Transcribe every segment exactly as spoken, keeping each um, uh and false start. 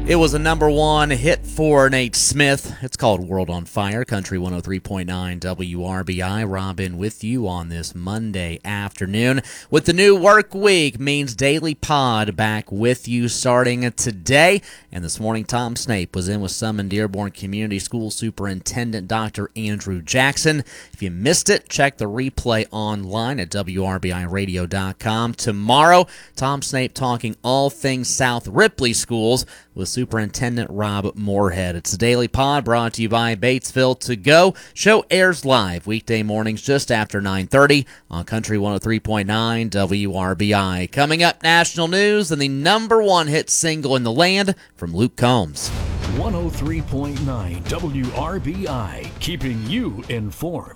It was a number one hit for Nate Smith. It's called World on Fire, Country one oh three point nine W R B I. Robin with you on this Monday afternoon. With the new work week means Daily Pod back with you starting today. And this morning, Tom Snape was in with Summon Dearborn Community School Superintendent Doctor Andrew Jackson. If you missed it, check the replay online at W R B I radio dot com. Tomorrow, Tom Snape talking all things South Ripley schools with Superintendent Rob Moorhead. It's the Daily Pod brought to you by Batesville To Go. Show airs live weekday mornings just after nine thirty on Country one oh three point nine W R B I. Coming up, national news and the number one hit single in the land from Luke Combs. one oh three point nine W R B I, keeping you informed.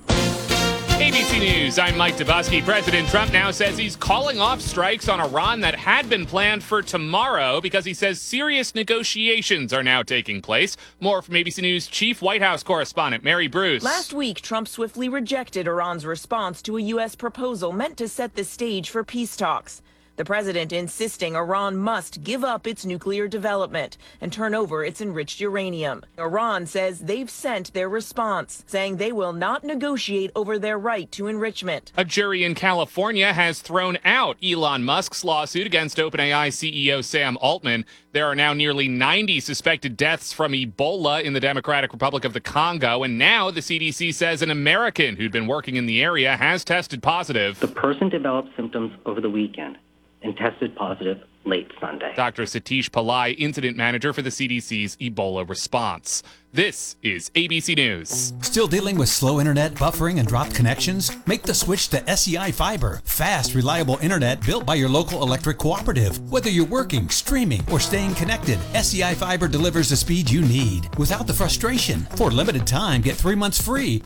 A B C News, I'm Mike Dubosky. President Trump now says he's calling off strikes on Iran that had been planned for tomorrow because he says serious negotiations are now taking place. More from A B C News Chief White House correspondent Mary Bruce. Last week, Trump swiftly rejected Iran's response to a U S proposal meant to set the stage for peace talks. The president insisting Iran must give up its nuclear development and turn over its enriched uranium. Iran says they've sent their response, saying they will not negotiate over their right to enrichment. A jury in California has thrown out Elon Musk's lawsuit against OpenAI C E O Sam Altman. There are now nearly ninety suspected deaths from Ebola in the Democratic Republic of the Congo, and now the C D C says an American who'd been working in the area has tested positive. The person developed symptoms over the weekend and tested positive late Sunday. Doctor Satish Pillai, incident manager for the C D C's Ebola response. This is A B C News. Still dealing with slow internet, buffering, and dropped connections? Make the switch to S E I Fiber. Fast, reliable internet built by your local electric cooperative. Whether you're working, streaming, or staying connected, S E I Fiber delivers the speed you need without the frustration. For a limited time, get three months free